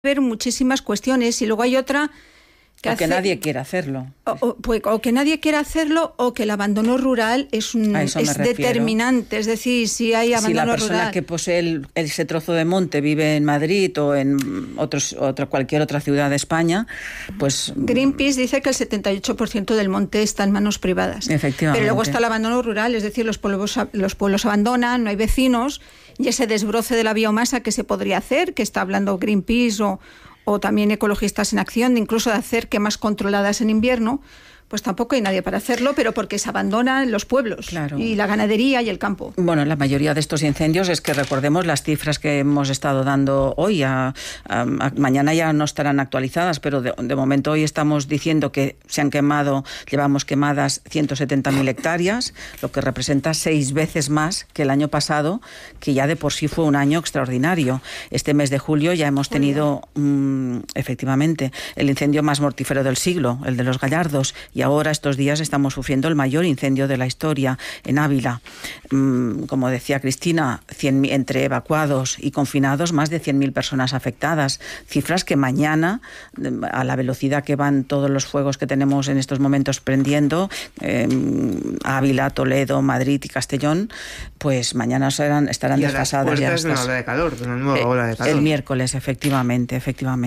haber muchísimas cuestiones y luego hay otra... que nadie quiera hacerlo. O que nadie quiera hacerlo o que el abandono rural es determinante. Es decir, si hay abandono rural... Si la persona que posee ese trozo de monte vive en Madrid o en cualquier otra ciudad de España, pues... Greenpeace dice que el 78% del monte está en manos privadas. Efectivamente. Pero luego está el abandono rural, es decir, los pueblos abandonan, no hay vecinos, y ese desbroce de la biomasa que se podría hacer, que está hablando Greenpeace o también Ecologistas en Acción, de incluso de hacer quemas controladas en invierno, pues tampoco hay nadie para hacerlo, pero porque se abandonan los pueblos, claro, y la ganadería y el campo. Bueno, la mayoría de estos incendios es que recordemos las cifras que hemos estado dando hoy. Mañana ya no estarán actualizadas, pero de momento hoy estamos diciendo que llevamos quemadas 170.000 hectáreas, lo que representa 6 veces más que el año pasado, que ya de por sí fue un año extraordinario. Este mes de julio ya hemos tenido, efectivamente, el incendio más mortífero del siglo, el de los Gallardos, y ahora estos días estamos sufriendo el mayor incendio de la historia en Ávila. Como decía Cristina, entre evacuados y confinados, más de 100.000 personas afectadas. Cifras que mañana, a la velocidad que van todos los fuegos que tenemos en estos momentos prendiendo, Ávila, Toledo, Madrid y Castellón, pues mañana estarán desfasadas. Y a las puertas de una ola de calor, de una nueva ola de calor. El miércoles, efectivamente.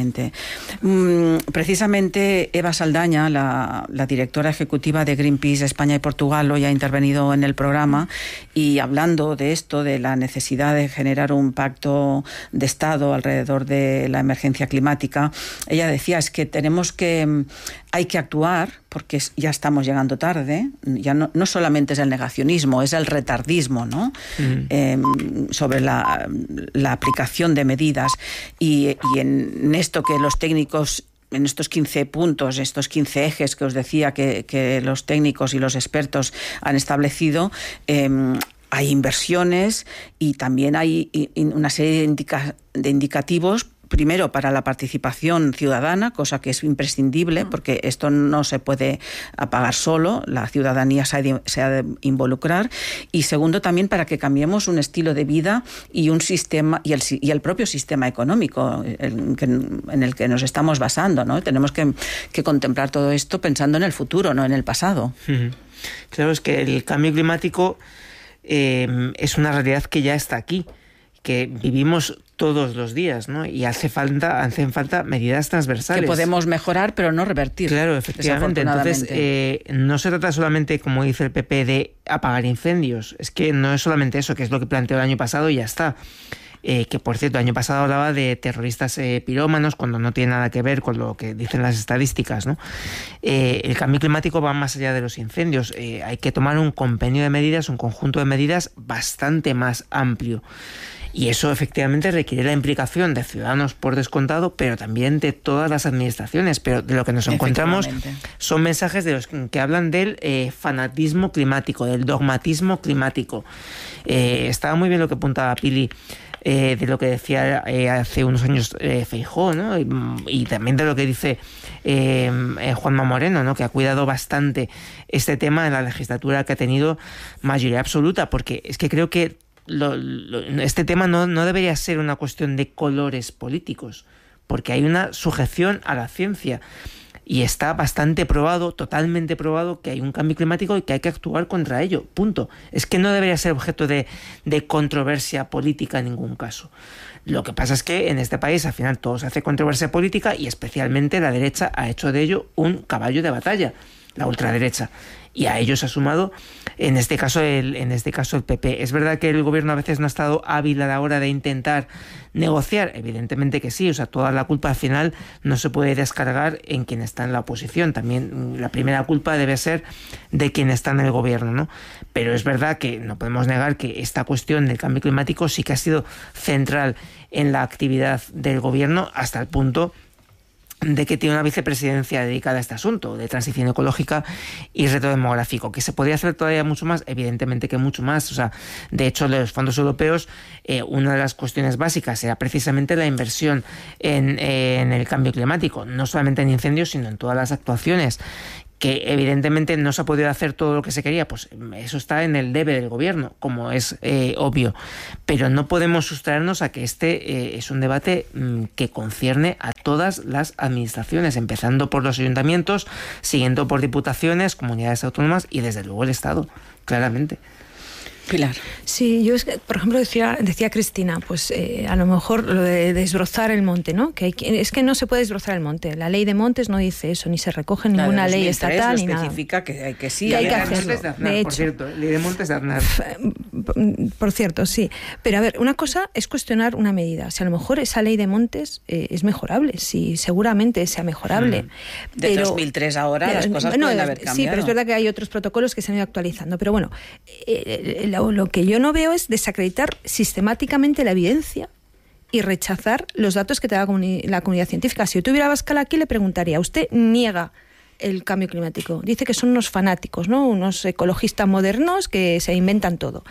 Precisamente Eva Saldaña, la directora ejecutiva de Greenpeace España y Portugal, hoy ha intervenido en el programa y hablando de esto, de la necesidad de generar un pacto de Estado alrededor de la emergencia climática. Ella decía, hay que actuar porque ya estamos llegando tarde, ya no solamente es el negacionismo, es el retardismo, ¿no? Sobre la aplicación de medidas y en esto que los técnicos, en estos 15 puntos, estos 15 ejes que os decía que los técnicos y los expertos han establecido, hay inversiones y también hay una serie de indicativos. Primero, para la participación ciudadana, cosa que es imprescindible, porque esto no se puede apagar solo, la ciudadanía se ha de involucrar. Y segundo, también para que cambiemos un estilo de vida y un sistema y el propio sistema económico en el que nos estamos basando, ¿no? Tenemos que contemplar todo esto pensando en el futuro, no en el pasado. Claro, es que el cambio climático es una realidad que ya está aquí, que vivimos todos los días, ¿no? Y hacen falta medidas transversales. Que podemos mejorar, pero no revertir. Claro, efectivamente. Entonces, no se trata solamente, como dice el PP, de apagar incendios. Es que no es solamente eso, que es lo que planteó el año pasado y ya está. Que, por cierto, el año pasado hablaba de terroristas pirómanos, cuando no tiene nada que ver con lo que dicen las estadísticas, ¿no? El cambio climático va más allá de los incendios. Hay que tomar un compendio de medidas, un conjunto de medidas bastante más amplio. Y eso efectivamente requiere la implicación de ciudadanos por descontado, pero también de todas las administraciones. Pero de lo que nos encontramos son mensajes de los que hablan del fanatismo climático, del dogmatismo climático. Estaba muy bien lo que apuntaba Pili, de lo que decía hace unos años Feijóo, ¿no? Y también de lo que dice Juanma Moreno, ¿no? Que ha cuidado bastante este tema en la legislatura que ha tenido mayoría absoluta, porque es que creo que este tema no debería ser una cuestión de colores políticos, porque hay una sujeción a la ciencia y está bastante probado, totalmente probado, que hay un cambio climático y que hay que actuar contra ello, punto. Es que no debería ser objeto de controversia política en ningún caso. Lo que pasa es que en este país al final todo se hace controversia política y especialmente la derecha ha hecho de ello un caballo de batalla, la ultraderecha. Y a ellos ha sumado, en este caso el PP. Es verdad que el gobierno a veces no ha estado hábil a la hora de intentar negociar, evidentemente que sí, o sea, toda la culpa al final no se puede descargar en quien está en la oposición, también la primera culpa debe ser de quien está en el gobierno, ¿no? Pero es verdad que no podemos negar que esta cuestión del cambio climático sí que ha sido central en la actividad del gobierno hasta el punto de que tiene una vicepresidencia dedicada a este asunto de transición ecológica y reto demográfico. ¿Que se podría hacer todavía mucho más? Evidentemente que mucho más. O sea, de hecho, los fondos europeos, una de las cuestiones básicas era precisamente la inversión en el cambio climático, no solamente en incendios, sino en todas las actuaciones Que evidentemente no se ha podido hacer todo lo que se quería, pues eso está en el debe del gobierno, como es obvio. Pero no podemos sustraernos a que este es un debate que concierne a todas las administraciones, empezando por los ayuntamientos, siguiendo por diputaciones, comunidades autónomas y desde luego el Estado, claramente. Pilar. Sí, yo, por ejemplo, decía Cristina, pues a lo mejor lo de desbrozar el monte, ¿no? Es que no se puede desbrozar el monte. La ley de montes no dice eso, ni se recoge en ninguna ley estatal ni nada. Especifica que hay que sí, hay que hacerlo. De hecho, por cierto, ley de montes de Aznar. Por cierto, sí. Pero a ver, una cosa es cuestionar una medida. Si a lo mejor esa ley de montes es mejorable, sí, seguramente sea mejorable. De 2003 ahora las cosas pueden haber cambiado. Sí, pero es verdad que hay otros protocolos que se han ido actualizando. Pero bueno, lo que yo no veo es desacreditar sistemáticamente la evidencia y rechazar los datos que te da la comunidad científica. Si yo tuviera a Abascal aquí, le preguntaría, ¿usted niega el cambio climático? Dice que son unos fanáticos, ¿no? Unos ecologistas modernos que se inventan todo.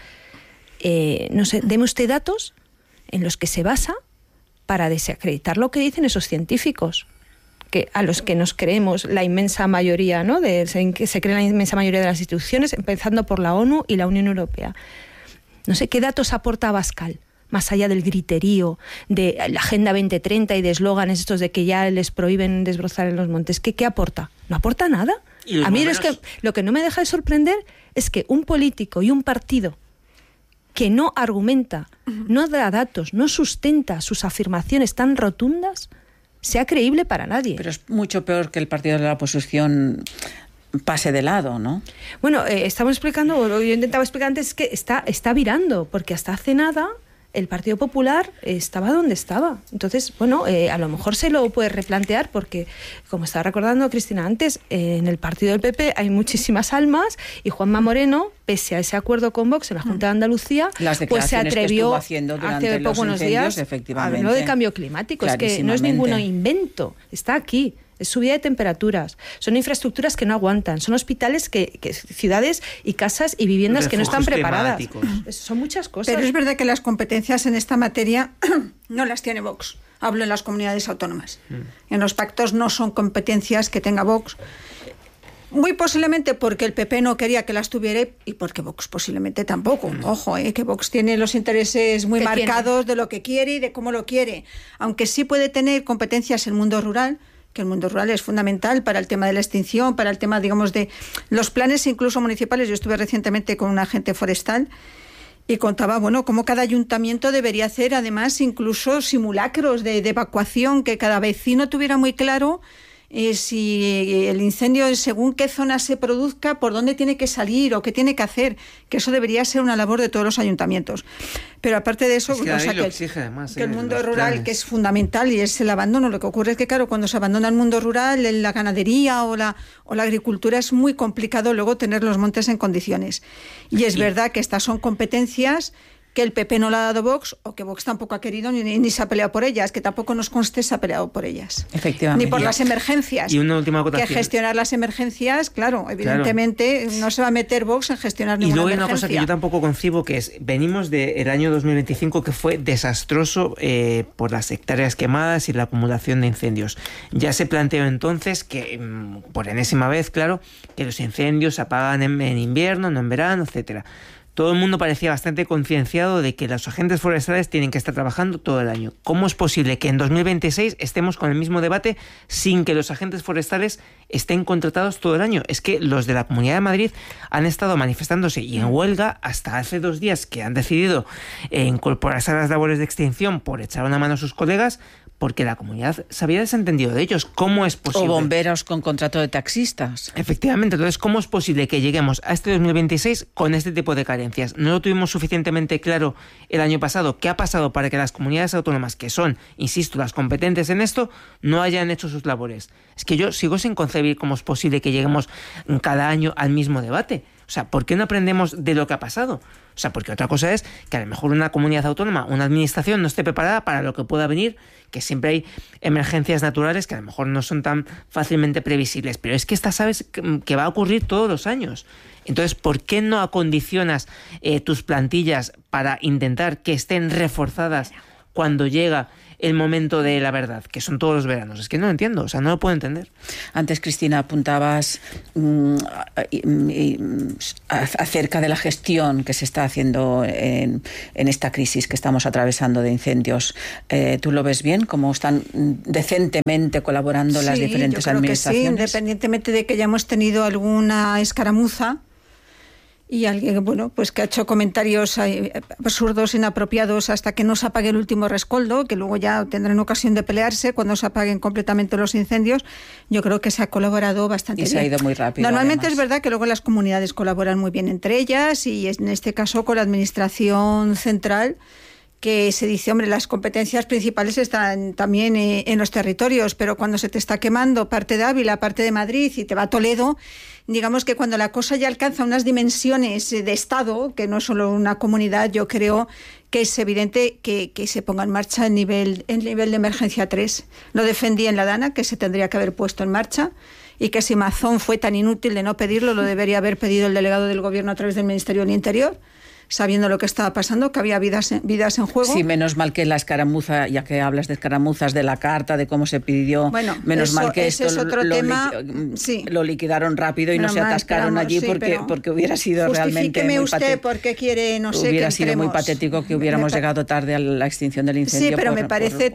No sé, deme usted datos en los que se basa para desacreditar lo que dicen esos científicos, que a los que nos creemos la inmensa mayoría, ¿no? Que se cree la inmensa mayoría de las instituciones, empezando por la ONU y la Unión Europea. No sé, ¿qué datos aporta Abascal? Más allá del griterío, de la Agenda 2030 y de eslóganes estos de que ya les prohíben desbrozar en los montes. ¿Qué aporta? No aporta nada. A mí es que lo que no me deja de sorprender es que un político y un partido que no argumenta, no da datos, no sustenta sus afirmaciones tan rotundas, sea creíble para nadie. Pero es mucho peor que el partido de la oposición pase de lado, ¿no? Bueno, estamos explicando, o yo intentaba explicar antes, que está virando, porque hasta hace nada el Partido Popular estaba donde estaba. Entonces, bueno, a lo mejor se lo puede replantear porque, como estaba recordando Cristina antes, en el partido del PP hay muchísimas almas y Juanma Moreno, pese a ese acuerdo con Vox en la Junta de Andalucía, pues se atrevió hace poco unos días a hablar de cambio climático. Es que no es ningún invento, está aquí. Es subida de temperaturas, son infraestructuras que no aguantan, son hospitales, ciudades y casas y viviendas que no están preparadas. Son muchas cosas. Pero es verdad que las competencias en esta materia no las tiene Vox. Hablo en las comunidades autónomas. En los pactos no son competencias que tenga Vox. Muy posiblemente porque el PP no quería que las tuviera y porque Vox posiblemente tampoco. Ojo, que Vox tiene los intereses muy marcados de lo que quiere y de cómo lo quiere. Aunque sí puede tener competencias en el mundo rural, que el mundo rural es fundamental para el tema de la extinción, para el tema, digamos, de los planes incluso municipales. Yo estuve recientemente con un agente forestal y contaba, bueno, cómo cada ayuntamiento debería hacer, además, incluso simulacros de evacuación, que cada vecino tuviera muy claro si el incendio, según qué zona se produzca, por dónde tiene que salir o qué tiene que hacer, que eso debería ser una labor de todos los ayuntamientos. Pero aparte de eso, que el mundo rural, que es fundamental y es el abandono, lo que ocurre es que, claro, cuando se abandona el mundo rural, la ganadería o la agricultura, es muy complicado luego tener los montes en condiciones. Y es verdad que estas son competencias que el PP no le ha dado Vox, o que Vox tampoco ha querido ni se ha peleado por ellas, que tampoco nos conste se ha peleado por ellas. Efectivamente. Ni por las emergencias. Y una última acotación. Que gestionar las emergencias, claro, evidentemente no se va a meter Vox en gestionar ninguna emergencia. Y luego hay una cosa que yo tampoco concibo, que es, venimos del año 2025, que fue desastroso por las hectáreas quemadas y la acumulación de incendios. Ya se planteó entonces que, por enésima vez, claro, que los incendios se apagan en invierno, no en verano, etcétera. Todo el mundo parecía bastante concienciado de que los agentes forestales tienen que estar trabajando todo el año. ¿Cómo es posible que en 2026 estemos con el mismo debate sin que los agentes forestales estén contratados todo el año? Es que los de la Comunidad de Madrid han estado manifestándose y en huelga hasta hace 2 días, que han decidido incorporarse a las labores de extinción por echar una mano a sus colegas, porque la comunidad se había desentendido de ellos. ¿Cómo es posible? O bomberos con contrato de taxistas. Efectivamente. Entonces, ¿cómo es posible que lleguemos a este 2026 con este tipo de carencias? ¿No lo tuvimos suficientemente claro el año pasado? ¿Qué ha pasado para que las comunidades autónomas, que son, insisto, las competentes en esto, no hayan hecho sus labores? Es que yo sigo sin concebir cómo es posible que lleguemos cada año al mismo debate. O sea, ¿por qué no aprendemos de lo que ha pasado? O sea, porque otra cosa es que a lo mejor una comunidad autónoma, una administración no esté preparada para lo que pueda venir, que siempre hay emergencias naturales que a lo mejor no son tan fácilmente previsibles, pero es que esta sabes que va a ocurrir todos los años. Entonces, ¿por qué no acondicionas tus plantillas para intentar que estén reforzadas cuando llega el momento de la verdad, que son todos los veranos? Es que no lo entiendo, o sea, no lo puedo entender. Antes, Cristina, apuntabas acerca de la gestión que se está haciendo en esta crisis que estamos atravesando de incendios. ¿Tú lo ves bien? ¿Cómo están decentemente colaborando las diferentes administraciones? Sí, independientemente de que hayamos tenido alguna escaramuza y alguien, bueno, pues que ha hecho comentarios absurdos, inapropiados, hasta que no se apague el último rescoldo, que luego ya tendrán ocasión de pelearse cuando se apaguen completamente los incendios. Yo creo que se ha colaborado bastante bien. Y se ha ido muy rápido. Normalmente además. Es verdad que luego las comunidades colaboran muy bien entre ellas, y en este caso con la administración central, que se dice, hombre, las competencias principales están también en los territorios, pero cuando se te está quemando parte de Ávila, parte de Madrid y te va a Toledo, digamos que cuando la cosa ya alcanza unas dimensiones de Estado, que no es solo una comunidad, yo creo que es evidente que se ponga en marcha el nivel de emergencia 3. Lo defendí en la Dana, que se tendría que haber puesto en marcha, y que si Mazón fue tan inútil de no pedirlo, lo debería haber pedido el delegado del Gobierno a través del Ministerio del Interior, sabiendo lo que estaba pasando, que había vidas en juego. Sí, menos mal que la escaramuza, ya que hablas de escaramuzas, de la carta, de cómo se pidió, bueno, menos mal que esto es otro tema, lo liquidaron rápido y no se atascaron allí, porque hubiera sido realmente muy usted porque quiere, no sé, hubiera que sido muy patético que hubiéramos llegado tarde a la extinción del incendio. Sí, pero me parece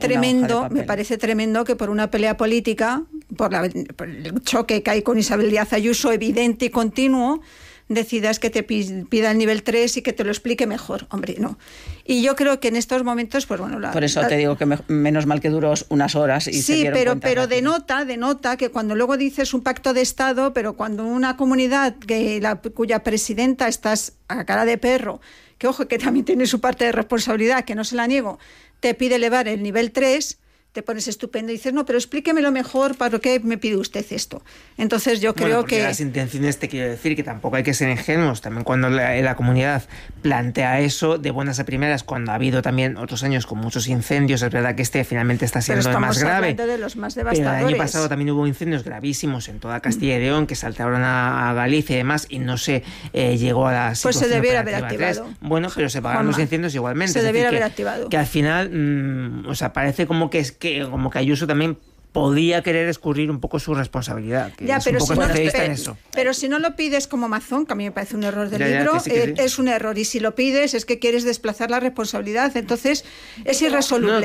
tremendo que por una pelea política, por el choque que hay con Isabel Díaz Ayuso, evidente y continuo, decidas que te pida el nivel 3 y que te lo explique mejor. Hombre, no. Y yo creo que en estos momentos, pues bueno... Por eso te digo que menos mal que duró unas horas y se dieron cuenta. Sí, pero denota que cuando luego dices un pacto de Estado, pero cuando una comunidad cuya presidenta estás a cara de perro, que ojo, que también tiene su parte de responsabilidad, que no se la niego, te pide elevar el nivel 3... te pones estupendo y dices, no, pero explíquemelo mejor, ¿para qué me pide usted esto? Entonces yo creo que... las intenciones, te quiero decir que tampoco hay que ser ingenuos. También cuando la comunidad plantea eso de buenas a primeras, cuando ha habido también otros años con muchos incendios, es verdad que finalmente está siendo el más grave. Hablando de los más devastadores. Pero el año pasado también hubo incendios gravísimos en toda Castilla y León, que saltaron a Galicia y demás, y no se llegó a la situación. Pues se debiera haber activado. Bueno, pero se pagaron los incendios igualmente. Se debiera haber activado. Que al final, parece como que Ayuso también podía querer escurrir un poco su responsabilidad, que es un poco especialista en eso. Pero si no lo pides como Mazón, que a mí me parece un error del libro, es un error, y si lo pides es que quieres desplazar la responsabilidad, entonces es irresoluble.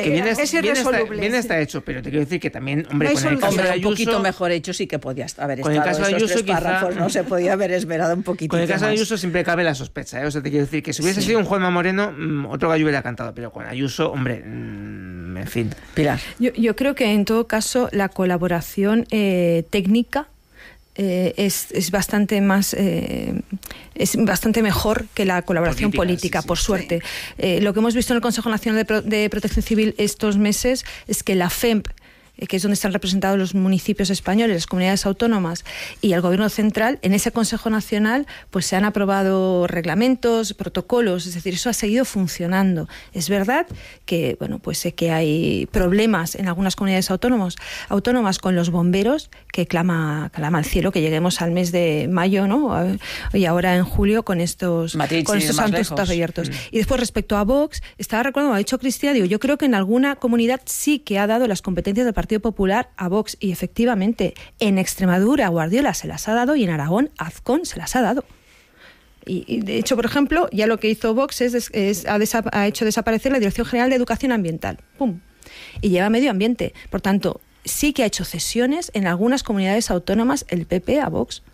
Bien está hecho, pero te quiero decir que también, con el caso de Ayuso, un poquito mejor hecho sí que podía haber estado. Con el caso de Ayuso, esos 3 párrafos no se podía haber esperado un poquito. Con el caso de Ayuso siempre cabe la sospecha, O sea, te quiero decir que si hubiese sido un Juanma Moreno, otro gallo hubiera cantado, pero con Ayuso, hombre, en fin. Pilar. Yo creo que en todo caso la colaboración técnica es bastante más es bastante mejor que la colaboración política, por suerte. Sí. Lo que hemos visto en el Consejo Nacional de Protección Civil estos meses es que la FEMP, que es donde están representados los municipios españoles, las comunidades autónomas y el Gobierno central, en ese Consejo Nacional pues se han aprobado reglamentos, protocolos, es decir, eso ha seguido funcionando. Es verdad que que hay problemas en algunas comunidades autónomas con los bomberos, que clama al cielo que lleguemos al mes de mayo, ¿no? Y ahora en julio con estos santos abiertos. Y después, respecto a Vox, estaba recordando, ha dicho Cristina, yo creo que en alguna comunidad sí que ha dado las competencias del Partido Popular a Vox, y efectivamente en Extremadura Guardiola se las ha dado y en Aragón Azcón se las ha dado. Y de hecho, por ejemplo, ya lo que hizo Vox ha hecho desaparecer la Dirección General de Educación Ambiental. ¡Pum! Y lleva medio ambiente. Por tanto, sí que ha hecho cesiones en algunas comunidades autónomas el PP a Vox.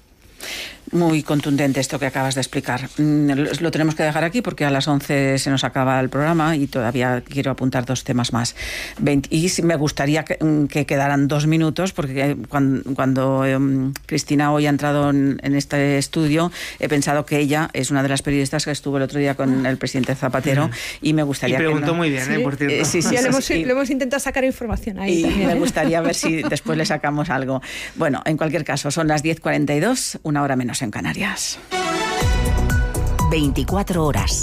Muy contundente esto que acabas de explicar. Lo tenemos que dejar aquí porque a las 11 se nos acaba el programa y todavía quiero apuntar 2 temas más. Y me gustaría que quedaran 2 minutos porque cuando Cristina hoy ha entrado en este estudio he pensado que ella es una de las periodistas que estuvo el otro día con el presidente Zapatero y me gustaría que... Y preguntó muy bien, ¿sí? Por cierto. Sí, le hemos intentado sacar información ahí. Y también. Me gustaría ver si después le sacamos algo. Bueno, en cualquier caso, son las 10:42, 1 hora menos en Canarias. 24 horas.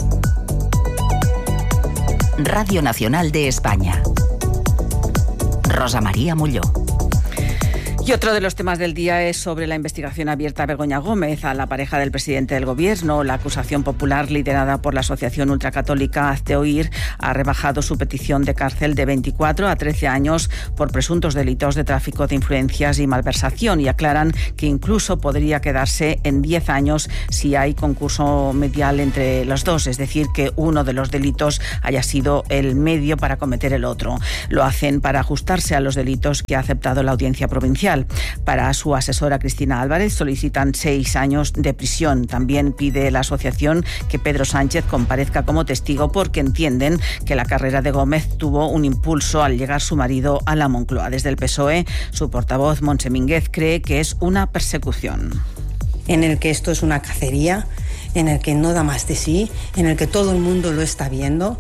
Radio Nacional de España. Rosa María Molló. Y otro de los temas del día es sobre la investigación abierta a Begoña Gómez, a la pareja del presidente del Gobierno. La acusación popular liderada por la Asociación Ultracatólica Hazte Oír ha rebajado su petición de cárcel de 24 a 13 años por presuntos delitos de tráfico de influencias y malversación, y aclaran que incluso podría quedarse en 10 años si hay concurso medial entre los dos, es decir, que uno de los delitos haya sido el medio para cometer el otro. Lo hacen para ajustarse a los delitos que ha aceptado la Audiencia Provincial. Para su asesora Cristina Álvarez solicitan 6 años de prisión. También pide la asociación que Pedro Sánchez comparezca como testigo porque entienden que la carrera de Gómez tuvo un impulso al llegar su marido a la Moncloa. Desde el PSOE, su portavoz Montse Mínguez cree que es una persecución. En el que esto es una cacería, en el que no da más de sí, en el que todo el mundo lo está viendo.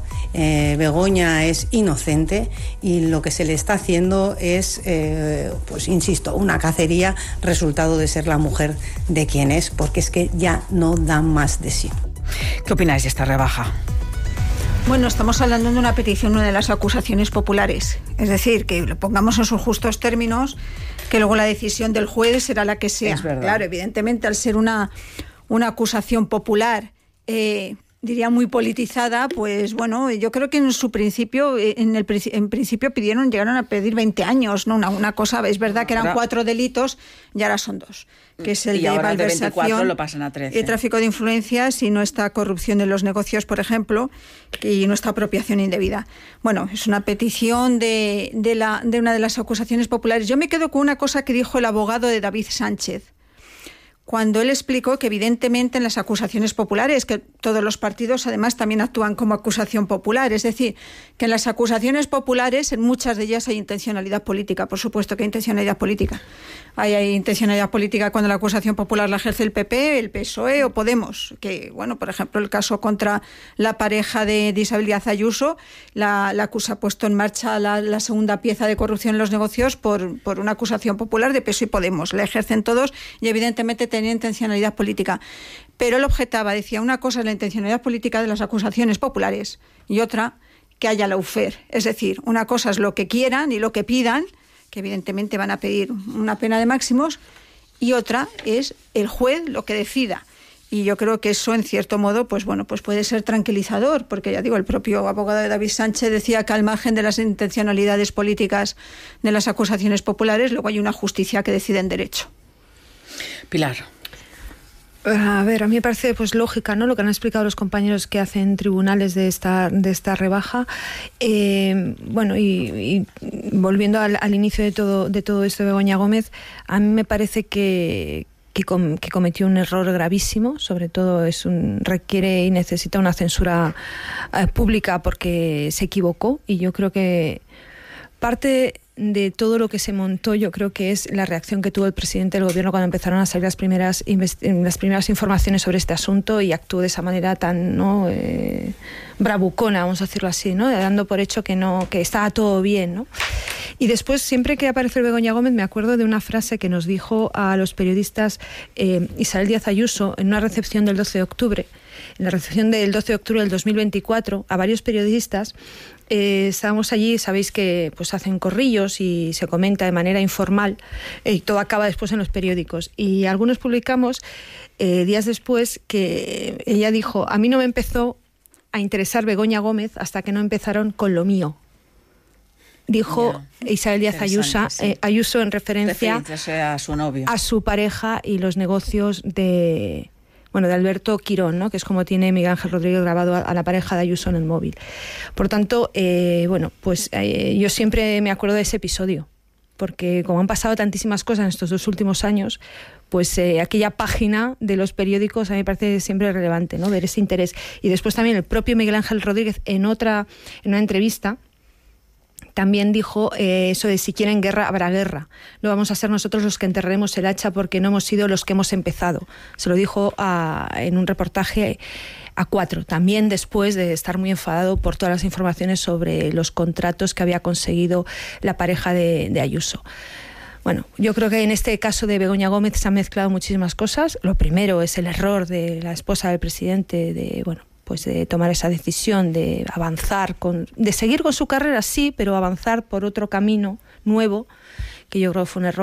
Begoña es inocente y lo que se le está haciendo es, pues insisto, una cacería resultado de ser la mujer de quien es, porque es que ya no da más de sí. ¿Qué opináis de esta rebaja? Bueno, estamos hablando de una petición, una de las acusaciones populares. Es decir, que lo pongamos en sus justos términos, que luego la decisión del juez será la que sea. Claro, evidentemente, al ser una acusación popular, diría muy politizada, pues bueno, yo creo que en su principio, en principio llegaron a pedir 20 años, ¿no? Una cosa, es verdad que eran 4 delitos y ahora son 2, que es el de malversación, de 24 lo pasan a 13. Tráfico de influencias y no está corrupción en los negocios, por ejemplo, y no está apropiación indebida. Bueno, es una petición de una de las acusaciones populares. Yo me quedo con una cosa que dijo el abogado de David Sánchez, cuando él explicó que evidentemente en las acusaciones populares, que todos los partidos además también actúan como acusación popular, es decir, que en las acusaciones populares, en muchas de ellas hay intencionalidad política, por supuesto que hay intencionalidad política. Hay intencionalidad política cuando la acusación popular la ejerce el PP, el PSOE o Podemos, que, bueno, por ejemplo, el caso contra la pareja de Isabel Díaz Ayuso, la acusa ha puesto en marcha la segunda pieza de corrupción en los negocios por una acusación popular de PSOE y Podemos. La ejercen todos y evidentemente tenía intencionalidad política. Pero él objetaba, decía, una cosa es la intencionalidad política de las acusaciones populares y otra que haya lawfare. Es decir, una cosa es lo que quieran y lo que pidan, que evidentemente van a pedir una pena de máximos, y otra es el juez lo que decida. Y yo creo que eso, en cierto modo, pues bueno, pues puede ser tranquilizador, porque ya digo, el propio abogado de David Sánchez decía que al margen de las intencionalidades políticas de las acusaciones populares, luego hay una justicia que decide en derecho. Pilar. A ver, a mí me parece pues lógica, ¿no?, lo que han explicado los compañeros que hacen tribunales de esta rebaja. Bueno, y volviendo al inicio de todo esto de Begoña Gómez, a mí me parece que cometió un error gravísimo, sobre todo requiere y necesita una censura pública porque se equivocó, y yo creo que parte de todo lo que se montó, yo creo que es la reacción que tuvo el presidente del Gobierno cuando empezaron a salir las primeras informaciones sobre este asunto, y actuó de esa manera tan bravucona, vamos a decirlo así, ¿no?, dando por hecho que estaba todo bien, ¿no? Y después, siempre que aparece Begoña Gómez, me acuerdo de una frase que nos dijo a los periodistas Isabel Díaz Ayuso en una recepción del 12 de octubre. En la recepción del 12 de octubre del 2024, a varios periodistas, estábamos allí, sabéis que pues hacen corrillos y se comenta de manera informal, y todo acaba después en los periódicos. Y algunos publicamos días después que ella dijo: a mí no me empezó a interesar Begoña Gómez hasta que no empezaron con lo mío. Dijo Isabel Díaz Ayuso en referencia a su novio, a su pareja y los negocios de Alberto Quirón, ¿no?, que es como tiene Miguel Ángel Rodríguez grabado a la pareja de Ayuso en el móvil. Por tanto, yo siempre me acuerdo de ese episodio, porque como han pasado tantísimas cosas en estos 2 últimos años, pues aquella página de los periódicos a mí me parece siempre relevante, ¿no?, ver ese interés. Y después también el propio Miguel Ángel Rodríguez en una entrevista también dijo eso de: si quieren guerra, habrá guerra. No vamos a ser nosotros los que enterremos el hacha porque no hemos sido los que hemos empezado. Se lo dijo en un reportaje a 4, también después de estar muy enfadado por todas las informaciones sobre los contratos que había conseguido la pareja de Ayuso. Bueno, yo creo que en este caso de Begoña Gómez se han mezclado muchísimas cosas. Lo primero es el error de la esposa del presidente de tomar esa decisión de avanzar, de seguir con su carrera, sí, pero avanzar por otro camino nuevo, que yo creo que fue un error.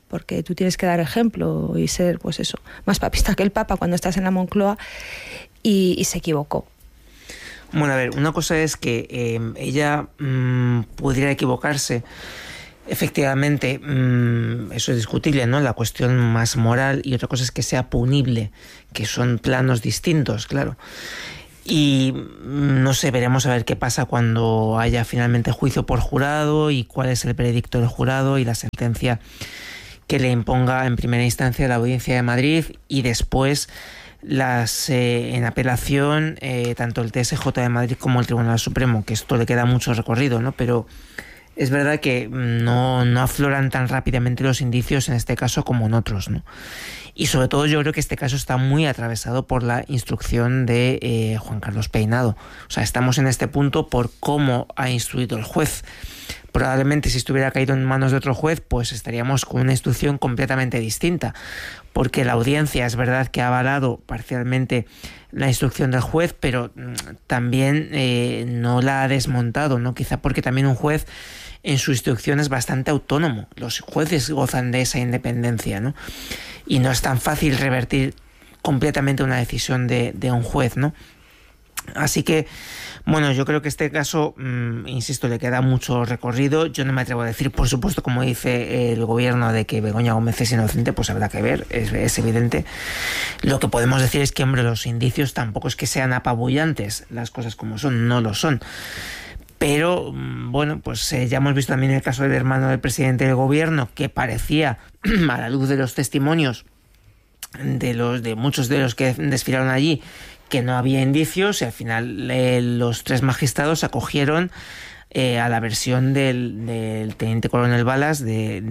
porque tú tienes que dar ejemplo y ser, pues eso, más papista que el Papa cuando estás en la Moncloa, y se equivocó. Bueno, a ver, una cosa es que ella pudiera equivocarse. Efectivamente, eso es discutible, ¿no? La cuestión más moral, y otra cosa es que sea punible, que son planos distintos, claro. Y no sé, veremos a ver qué pasa cuando haya finalmente juicio por jurado y cuál es el veredicto del jurado y la sentencia que le imponga en primera instancia la Audiencia de Madrid, y después en apelación tanto el TSJ de Madrid como el Tribunal Supremo, que esto le queda mucho recorrido, ¿no? Pero es verdad que no afloran tan rápidamente los indicios en este caso como en otros, ¿no? Y sobre todo yo creo que este caso está muy atravesado por la instrucción de Juan Carlos Peinado. O sea, estamos en este punto por cómo ha instruido el juez. Probablemente si estuviera caído en manos de otro juez, pues estaríamos con una instrucción completamente distinta, porque la audiencia es verdad que ha avalado parcialmente la instrucción del juez, pero también no la ha desmontado, ¿no? Quizá porque también un juez en su instrucción es bastante autónomo. Los jueces gozan de esa independencia, ¿no? Y no es tan fácil revertir completamente una decisión de un juez, ¿no? Así que, bueno, yo creo que este caso, insisto, le queda mucho recorrido. Yo no me atrevo a decir, por supuesto, como dice el gobierno, de que Begoña Gómez es inocente, pues habrá que ver, es evidente. Lo que podemos decir es que, hombre, los indicios tampoco es que sean apabullantes, las cosas como son, no lo son. Pero, bueno, pues ya hemos visto también el caso del hermano del presidente del gobierno, que parecía, a la luz de los testimonios de muchos de los que desfilaron allí, que no había indicios, y al final los tres magistrados acogieron a la versión del teniente coronel Balas, de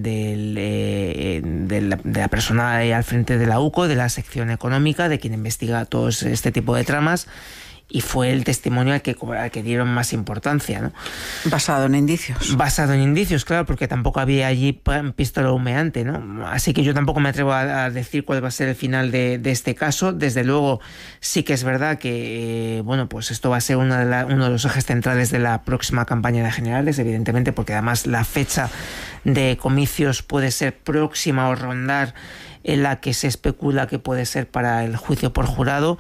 la persona al frente de la UCO, de la sección económica, de quien investiga todo este tipo de tramas, y fue el testimonio al que dieron más importancia, ¿no? Basado en indicios. Basado en indicios, claro, porque tampoco había allí pistola humeante, ¿no? Así que yo tampoco me atrevo a decir cuál va a ser el final de este caso. Desde luego, sí que es verdad que, bueno, pues esto va a ser uno de los ejes centrales de la próxima campaña de generales, evidentemente, porque además la fecha de comicios puede ser próxima o rondar en la que se especula que puede ser para el juicio por jurado.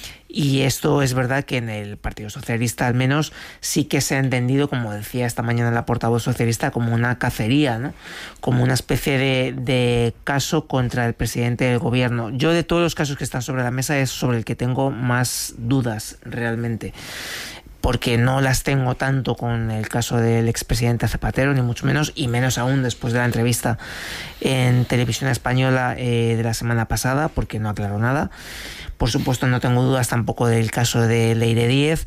Y esto es verdad que en el Partido Socialista al menos sí que se ha entendido, como decía esta mañana la portavoz socialista, como una cacería, ¿no? Como una especie de caso contra el presidente del gobierno. Yo, de todos los casos que están sobre la mesa, es sobre el que tengo más dudas realmente, porque no las tengo tanto con el caso del expresidente Zapatero, ni mucho menos, y menos aún después de la entrevista en Televisión Española de la semana pasada, porque no aclaró nada. Por supuesto, no tengo dudas tampoco del caso de Leire Díez,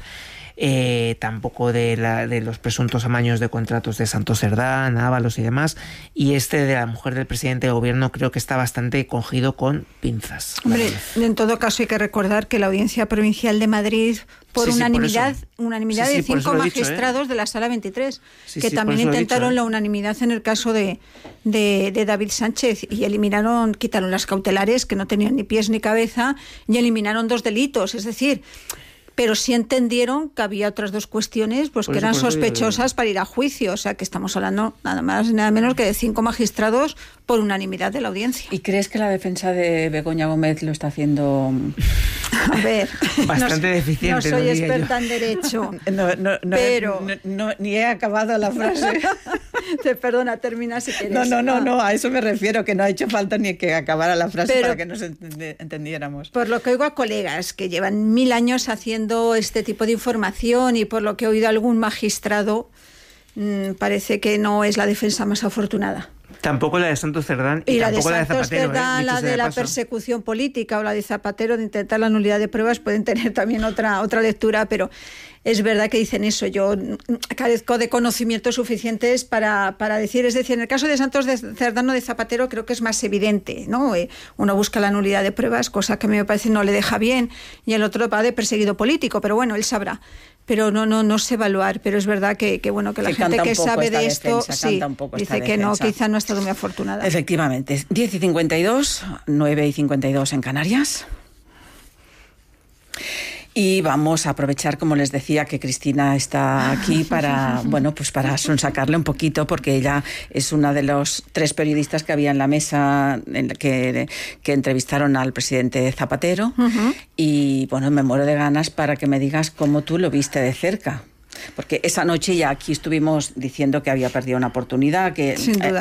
tampoco de los presuntos amaños de contratos de Santos Cerdán, Ábalos y demás, y de la mujer del presidente del gobierno creo que está bastante cogido con pinzas. Hombre, en todo caso hay que recordar que la Audiencia Provincial de Madrid, por unanimidad de 5 magistrados de la Sala 23, que también intentaron la unanimidad en el caso de David Sánchez, y quitaron las cautelares, que no tenían ni pies ni cabeza, y eliminaron 2 delitos, es decir, pero sí entendieron que había otras 2 cuestiones pues que eran sospechosas para ir a juicio. O sea, que estamos hablando nada más y nada menos que de 5 magistrados por unanimidad de la audiencia. ¿Y crees que la defensa de Begoña Gómez lo está haciendo? A ver, bastante deficiente. No soy experta en derecho, pero ni he acabado la frase. Perdona, termina si quieres. No, a eso me refiero, que no ha hecho falta ni que acabara la frase para que nos entendiéramos. Por lo que oigo a colegas que llevan 1000 años haciendo este tipo de información, y por lo que he oído a algún magistrado, parece que no es la defensa más afortunada. Tampoco la de Santos Cerdán y tampoco la de Zapatero. La de la persecución política, o la de Zapatero de intentar la nulidad de pruebas, pueden tener también otra lectura, pero es verdad que dicen eso. Yo carezco de conocimientos suficientes para decir, es decir, en el caso de Santos Cerdán o de Zapatero creo que es más evidente, ¿no? Uno busca la nulidad de pruebas, cosa que a mí me parece no le deja bien, y el otro va de perseguido político, pero bueno, él sabrá. Pero no sé evaluar, pero es verdad que bueno, que la gente que sabe de esto sí dice que no, quizá no ha estado muy afortunada. Efectivamente. 10:52, 9:52 en Canarias. Y vamos a aprovechar, como les decía, que Cristina está aquí para, bueno, pues para sonsacarle un poquito, porque ella es una de los 3 periodistas que había en la mesa en la que entrevistaron al presidente Zapatero. Y bueno, me muero de ganas para que me digas cómo tú lo viste de cerca. Porque esa noche ya aquí estuvimos diciendo que había perdido una oportunidad, que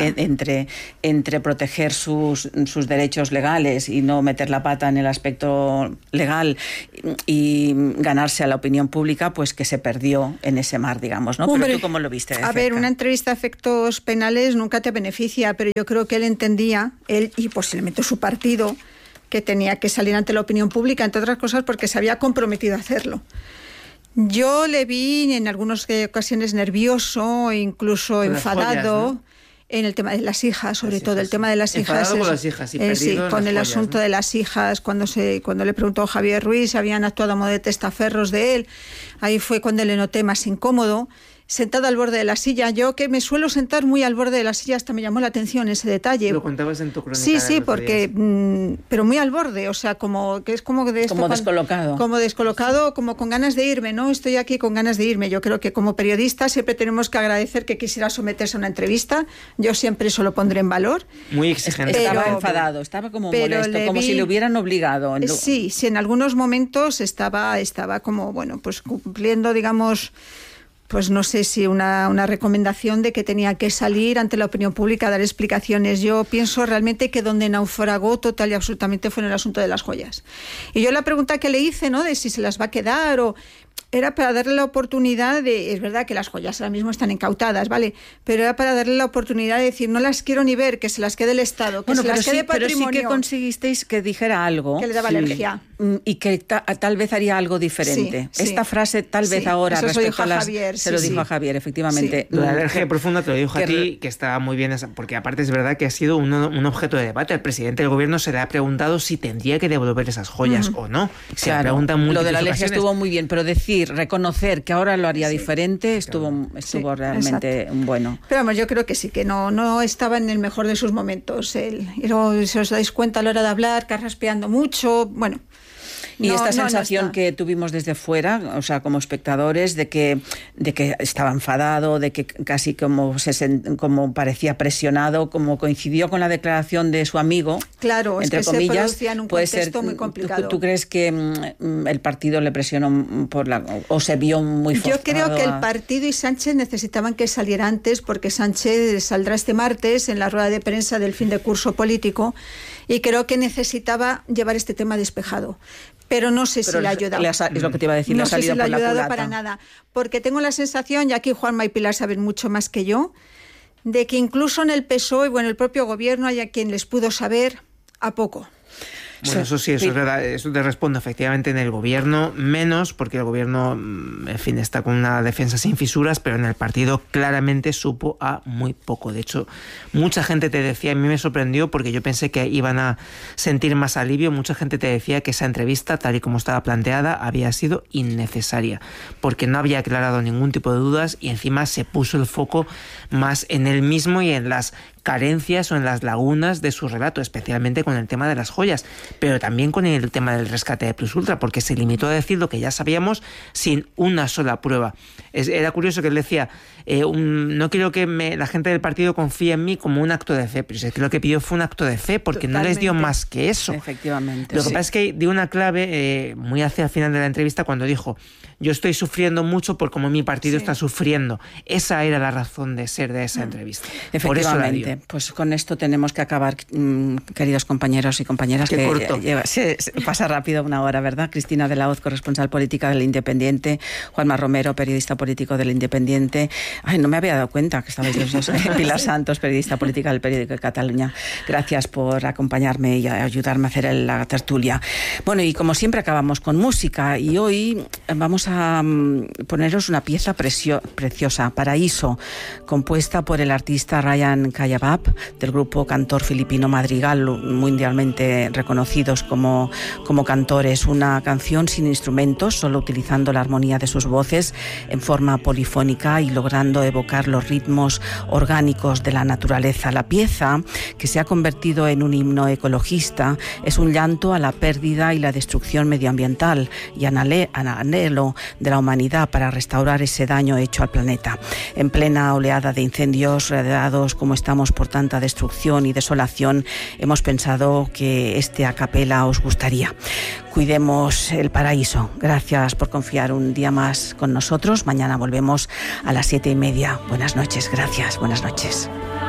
entre proteger sus derechos legales y no meter la pata en el aspecto legal y ganarse a la opinión pública, pues que se perdió en ese mar, digamos, ¿no? Hombre, pero ¿tú cómo lo viste de cerca? A ver, una entrevista a efectos penales nunca te beneficia, pero yo creo que él entendía, él y posiblemente su partido, que tenía que salir ante la opinión pública, entre otras cosas porque se había comprometido a hacerlo. Yo le vi en algunas ocasiones nervioso, incluso con enfadado, joyas, ¿no? En el tema de las hijas, sobre todo el tema de las hijas. Enfadado con las hijas y sí, con el joyas, asunto, ¿no?, de las hijas, cuando le preguntó Javier Ruiz si habían actuado a modo de testaferros de él, ahí fue cuando le noté más incómodo. Sentado al borde de la silla, yo que me suelo sentar muy al borde de la silla, hasta me llamó la atención ese detalle. Lo contabas en tu crónica. Sí, porque pero muy al borde, o sea, como que es como de esto, como descolocado. Como descolocado, como con ganas de irme, ¿no? Estoy aquí con ganas de irme. Yo creo que como periodista siempre tenemos que agradecer que quisiera someterse a una entrevista. Yo siempre eso lo pondré en valor. Muy exigente. Estaba enfadado, estaba como molesto, como si le hubieran obligado. Sí, en algunos momentos estaba como, bueno, pues cumpliendo, digamos, pues no sé si una recomendación de que tenía que salir ante la opinión pública a dar explicaciones. Yo pienso realmente que donde naufragó total y absolutamente fue en el asunto de las joyas. Y yo la pregunta que le hice, ¿no?, de si se las va a quedar o... era para darle la oportunidad de... Es verdad que las joyas ahora mismo están incautadas, ¿vale? Pero era para darle la oportunidad de decir, no las quiero ni ver, que se las quede el Estado, que se las quede patrimonio. Pero sí que conseguisteis que dijera algo. Que le daba alergia. Y que tal vez haría algo diferente. Sí, esta frase, tal vez ahora, eso respecto a las... Javier, se lo dijo a Javier, efectivamente. La alergia profunda te lo dijo a ti, que estaba muy bien, porque aparte es verdad que ha sido un objeto de debate. El presidente del gobierno se le ha preguntado si tendría que devolver esas joyas o no. Claro, lo de la alergia estuvo muy bien, pero reconocer que ahora lo haría diferente estuvo realmente bueno. Pero vamos, yo creo que sí, que no estaba en el mejor de sus momentos. Si os dais cuenta a la hora de hablar, carraspeando mucho, bueno... Y esta sensación que tuvimos desde fuera, o sea, como espectadores, de que estaba enfadado, de que casi como parecía presionado, como coincidió con la declaración de su amigo, claro, entre es que comillas, se producía en un contexto muy complicado. ¿Tú crees que el partido le presionó o se vio muy forzado? Yo creo que el partido y Sánchez necesitaban que saliera antes, porque Sánchez saldrá este martes en la rueda de prensa del fin de curso político, y creo que necesitaba llevar este tema despejado. Pero no sé si le ha ayudado. Es lo que te iba a decir, no sé si le ha ayudado para nada. Porque tengo la sensación, y aquí Juanma y Pilar saben mucho más que yo, de que incluso en el PSOE o en el propio gobierno hay a quien les pudo saber a poco. Bueno, eso sí, eso es verdad, eso te respondo efectivamente en el gobierno, menos porque el gobierno, en fin, está con una defensa sin fisuras, pero en el partido claramente supo a muy poco. De hecho, mucha gente te decía, a mí me sorprendió porque yo pensé que iban a sentir más alivio, mucha gente te decía que esa entrevista, tal y como estaba planteada, había sido innecesaria, porque no había aclarado ningún tipo de dudas y encima se puso el foco más en él mismo y en las carencias o en las lagunas de su relato, especialmente con el tema de las joyas, pero también con el tema del rescate de Plus Ultra, porque se limitó a decir lo que ya sabíamos sin una sola prueba. Era curioso que él decía, no quiero que la gente del partido confíe en mí como un acto de fe, pero es que lo que pidió fue un acto de fe, porque totalmente. No les dio más que eso. Efectivamente. Lo que pasa es que dio una clave muy hacia el final de la entrevista cuando dijo, yo estoy sufriendo mucho por cómo mi partido está sufriendo. Esa era la razón de ser de esa entrevista. Efectivamente. Por eso la dio. Pues con esto tenemos que acabar, queridos compañeros y compañeras. Qué corto. Se pasa rápido una hora, ¿verdad? Cristina de la Hoz, corresponsal política del Independiente, Juanma Romero, periodista político del Independiente. Ay, no me había dado cuenta que estabais los dos. Pilar Santos, periodista política del Periódico de Cataluña. Gracias por acompañarme y ayudarme a hacer la tertulia. Bueno, y como siempre acabamos con música, y hoy vamos a poneros una pieza preciosa, Paraíso, compuesta por el artista Ryan Cayabas. Shabab, del grupo cantor filipino Madrigal, mundialmente reconocidos como cantores. Una canción sin instrumentos, solo utilizando la armonía de sus voces en forma polifónica y logrando evocar los ritmos orgánicos de la naturaleza. La pieza, que se ha convertido en un himno ecologista, es un llanto a la pérdida y la destrucción medioambiental y anhelo de la humanidad para restaurar ese daño hecho al planeta. En plena oleada de incendios, rodeados como estamos por tanta destrucción y desolación, hemos pensado que este a capela os gustaría. Cuidemos el paraíso. Gracias por confiar un día más con nosotros. Mañana volvemos a las 7:30. Buenas noches. Gracias. Buenas noches.